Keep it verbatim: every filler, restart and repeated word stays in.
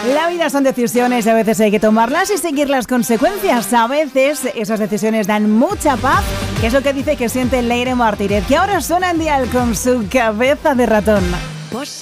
La vida son decisiones, a veces hay que tomarlas y seguir las consecuencias. A veces esas decisiones dan mucha paz, que es lo que dice que siente Leire Martínez, que ahora suena en Dial con su Cabeza de Ratón. Pues